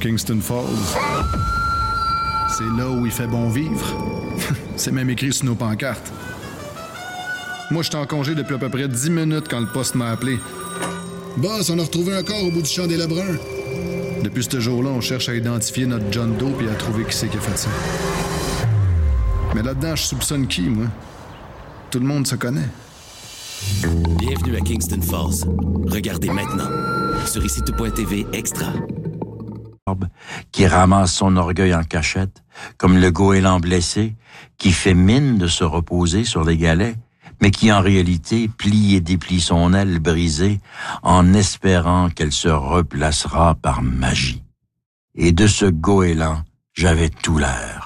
Kingston Falls. C'est là où il fait bon vivre. C'est même écrit sur nos pancartes. Moi, j'étais en congé depuis à peu près 10 minutes quand le poste m'a appelé. Boss, on a retrouvé un corps au bout du champ des Lebrun. Depuis ce jour-là, on cherche à identifier notre John Doe et à trouver qui c'est qui a fait ça. Mais là-dedans, je soupçonne qui, moi? Tout le monde se connaît. Bienvenue à Kingston Falls. Regardez maintenant sur ICTout.tv Extra. Qui ramasse son orgueil en cachette, comme le goéland blessé, qui fait mine de se reposer sur les galets, mais qui en réalité plie et déplie son aile brisée en espérant qu'elle se replacera par magie. Et de ce goéland, j'avais tout l'air.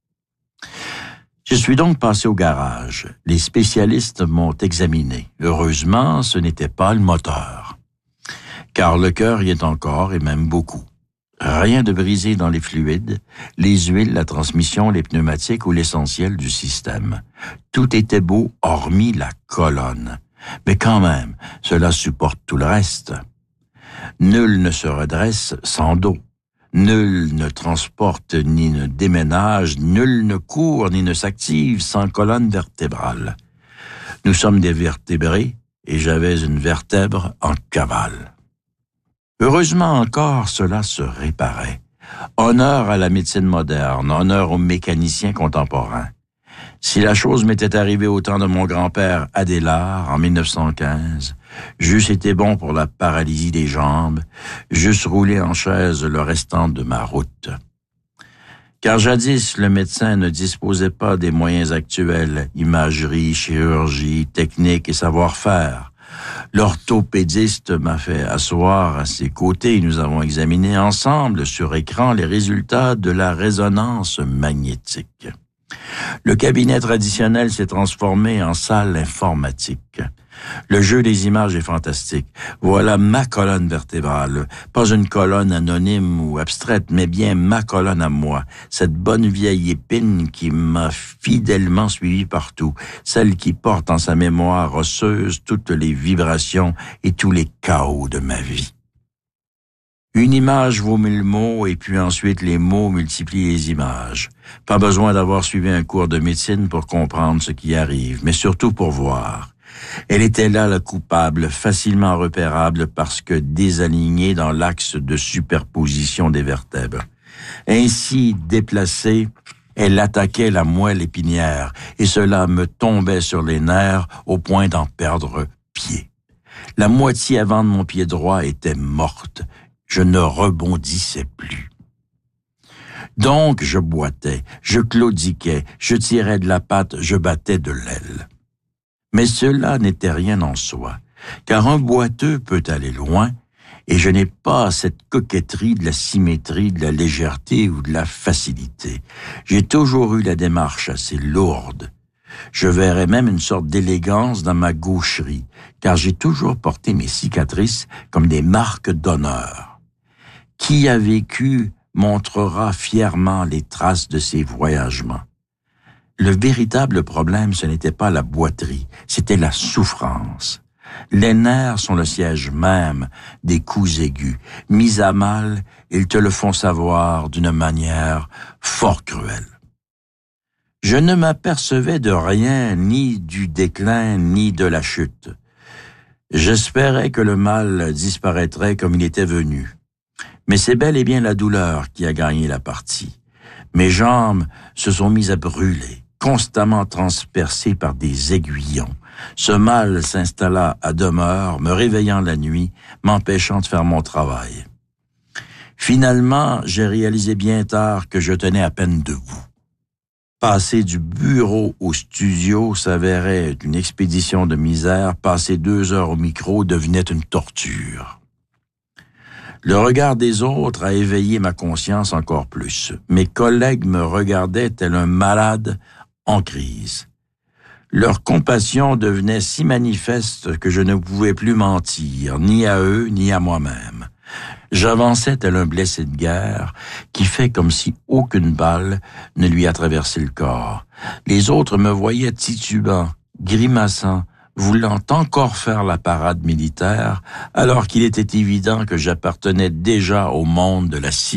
Je suis donc passé au garage. Les spécialistes m'ont examiné. Heureusement, ce n'était pas le moteur. Car le cœur y est encore, et même beaucoup. Rien de brisé dans les fluides, les huiles, la transmission, les pneumatiques ou l'essentiel du système. Tout était beau, hormis la colonne. Mais quand même, cela supporte tout le reste. Nul ne se redresse sans dos. Nul ne transporte ni ne déménage, nul ne court ni ne s'active sans colonne vertébrale. Nous sommes des vertébrés et j'avais une vertèbre en cavale. Heureusement encore, cela se réparait. Honneur à la médecine moderne, honneur aux mécaniciens contemporains. Si la chose m'était arrivée au temps de mon grand-père Adélard, en 1915, j'eusse été bon pour la paralysie des jambes, j'eusse roulé en chaise le restant de ma route. Car jadis, le médecin ne disposait pas des moyens actuels, imagerie, chirurgie, technique et savoir-faire. L'orthopédiste m'a fait asseoir à ses côtés et nous avons examiné ensemble sur écran les résultats de la résonance magnétique. Le cabinet traditionnel s'est transformé en salle informatique. Le jeu des images est fantastique. Voilà ma colonne vertébrale. Pas une colonne anonyme ou abstraite, mais bien ma colonne à moi. Cette bonne vieille épine qui m'a fidèlement suivi partout. Celle qui porte en sa mémoire osseuse toutes les vibrations et tous les chaos de ma vie. Une image vaut 1000 mots, et puis ensuite les mots multiplient les images. Pas besoin d'avoir suivi un cours de médecine pour comprendre ce qui arrive, mais surtout pour voir. Elle était là, la coupable, facilement repérable parce que désalignée dans l'axe de superposition des vertèbres. Ainsi déplacée, elle attaquait la moelle épinière, et cela me tombait sur les nerfs au point d'en perdre pied. La moitié avant de mon pied droit était morte. Je ne rebondissais plus. Donc, je boitais, je claudiquais, je tirais de la patte, je battais de l'aile. Mais cela n'était rien en soi, car un boiteux peut aller loin, et je n'ai pas cette coquetterie de la symétrie, de la légèreté ou de la facilité. J'ai toujours eu la démarche assez lourde. Je verrais même une sorte d'élégance dans ma gaucherie, car j'ai toujours porté mes cicatrices comme des marques d'honneur. Qui a vécu montrera fièrement les traces de ses voyagements. Le véritable problème, ce n'était pas la boiterie, c'était la souffrance. Les nerfs sont le siège même des coups aigus. Mis à mal, ils te le font savoir d'une manière fort cruelle. Je ne m'apercevais de rien, ni du déclin, ni de la chute. J'espérais que le mal disparaîtrait comme il était venu. Mais c'est bel et bien la douleur qui a gagné la partie. Mes jambes se sont mises à brûler, constamment transpercées par des aiguillons. Ce mal s'installa à demeure, me réveillant la nuit, m'empêchant de faire mon travail. Finalement, j'ai réalisé bien tard que je tenais à peine debout. Passer du bureau au studio s'avérait une expédition de misère. Passer 2 heures au micro devenait une torture. Le regard des autres a éveillé ma conscience encore plus. Mes collègues me regardaient tel un malade en crise. Leur compassion devenait si manifeste que je ne pouvais plus mentir, ni à eux, ni à moi-même. J'avançais tel un blessé de guerre qui fait comme si aucune balle ne lui a traversé le corps. Les autres me voyaient titubant, grimaçant, voulant encore faire la parade militaire, alors qu'il était évident que j'appartenais déjà au monde de la